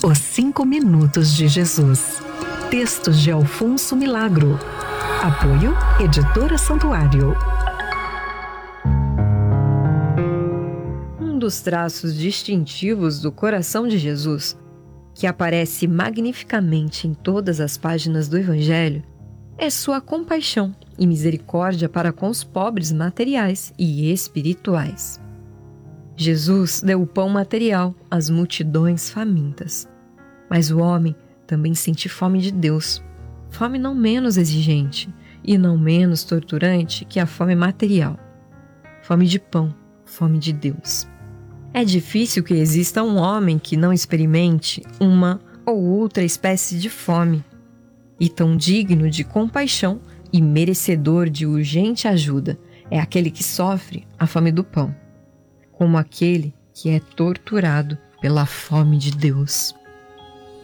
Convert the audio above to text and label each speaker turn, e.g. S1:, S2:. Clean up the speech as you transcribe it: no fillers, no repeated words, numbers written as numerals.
S1: Os 5 minutos de Jesus. Textos de Alfonso Milagro. Apoio Editora Santuário.
S2: Um dos traços distintivos do coração de Jesus, que aparece magnificamente em todas as páginas do Evangelho, é sua compaixão e misericórdia para com os pobres materiais e espirituais. Jesus deu o pão material às multidões famintas. Mas o homem também sente fome de Deus, fome não menos exigente e não menos torturante que a fome material. Fome de pão, fome de Deus. É difícil que exista um homem que não experimente uma ou outra espécie de fome, e tão digno de compaixão e merecedor de urgente ajuda é aquele que sofre a fome do pão, como aquele que é torturado pela fome de Deus.